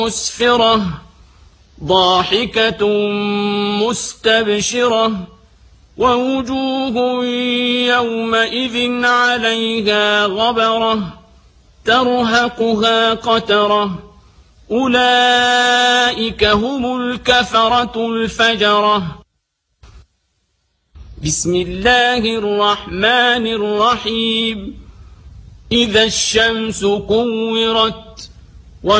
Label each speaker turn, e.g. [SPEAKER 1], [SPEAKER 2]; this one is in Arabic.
[SPEAKER 1] مسفرة ضاحكة مستبشرة ووجوه يومئذ عليها غبرة ترهقها قترة أولئك هم الكفرة الفجرة. بسم الله الرحمن الرحيم إذا الشمس كورت